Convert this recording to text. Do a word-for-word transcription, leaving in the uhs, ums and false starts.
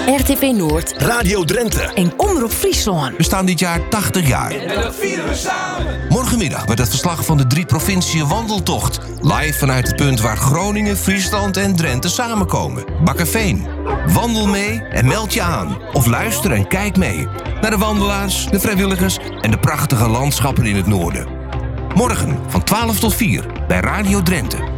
R T V Noord, Radio Drenthe en Omroep Friesland. We staan dit jaar tachtig jaar. en dat vieren we samen. Morgenmiddag met het verslag van de drie provinciën wandeltocht. Live vanuit het punt waar Groningen, Friesland en Drenthe samenkomen. Bakkerveen. Wandel mee en meld je aan. Of luister en kijk mee naar de wandelaars, de vrijwilligers en de prachtige landschappen in het noorden. Morgen van twaalf tot vier bij Radio Drenthe.